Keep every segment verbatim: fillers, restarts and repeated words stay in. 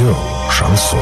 Радио «Шансон».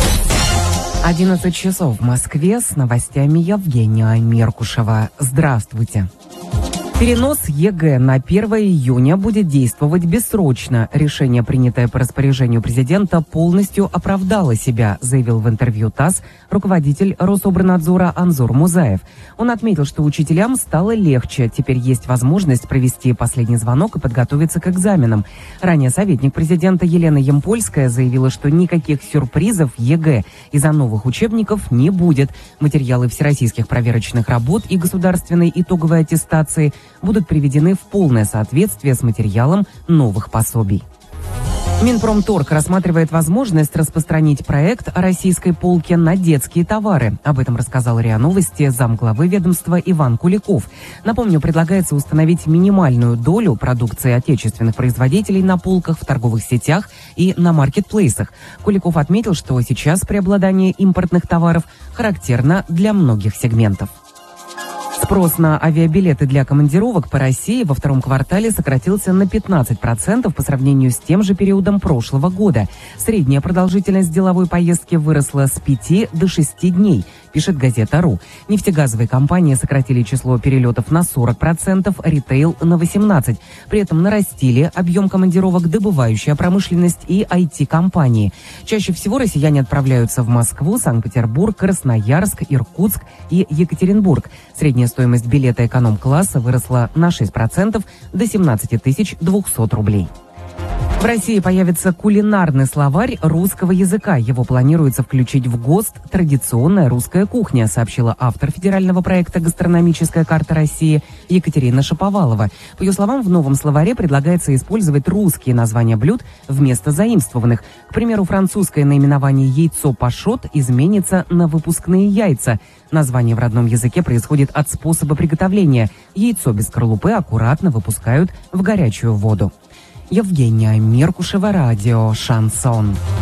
одиннадцать часов в Москве, с новостями Евгения Меркушева. Здравствуйте. Перенос ЕГЭ на первое июня будет действовать бессрочно. Решение, принятое по распоряжению президента, полностью оправдало себя, заявил в интервью ТАСС руководитель Рособорнадзора Анзор Музаев. Он отметил, что учителям стало легче. Теперь есть возможность провести последний звонок и подготовиться к экзаменам. Ранее советник президента Елена Ямпольская заявила, что никаких сюрпризов ЕГЭ из-за новых учебников не будет. Материалы всероссийских проверочных работ и государственной итоговой аттестации будут приведены в полное соответствие с материалом новых пособий. Минпромторг рассматривает возможность распространить проект о российской полке на детские товары. Об этом рассказал РИА Новости замглавы ведомства Иван Куликов. Напомню, предлагается установить минимальную долю продукции отечественных производителей на полках в торговых сетях и на маркетплейсах. Куликов отметил, что сейчас преобладание импортных товаров характерно для многих сегментов. Спрос на авиабилеты для командировок по России во втором квартале сократился на пятнадцать процентов по сравнению с тем же периодом прошлого года. Средняя продолжительность деловой поездки выросла с пяти до шести дней, пишет газета РУ. Нефтегазовые компании сократили число перелетов на сорок процентов, ритейл на восемнадцать процентов. При этом нарастили объем командировок добывающая промышленность и ай ти-компании. Чаще всего россияне отправляются в Москву, Санкт-Петербург, Красноярск, Иркутск и Екатеринбург. Средняя стоимость билета эконом-класса выросла на шесть процентов до семнадцать тысяч двести рублей. В России появится кулинарный словарь русского языка. Его планируется включить в ГОСТ «Традиционная русская кухня», сообщила автор федерального проекта «Гастрономическая карта России» Екатерина Шаповалова. По ее словам, в новом словаре предлагается использовать русские названия блюд вместо заимствованных. К примеру, французское наименование «яйцо пашот» изменится на «выпускные яйца». Название в родном языке происходит от способа приготовления. Яйцо без скорлупы аккуратно выпускают в горячую воду. Евгения Меркушева, радио «Шансон».